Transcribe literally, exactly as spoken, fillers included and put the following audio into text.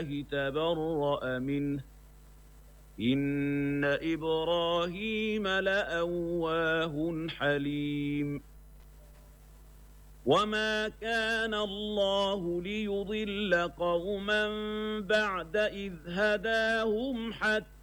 الله تبرأ منه إن إبراهيم لأواه حليم وما كان الله ليضل قوما بعد إذ هداهم حتى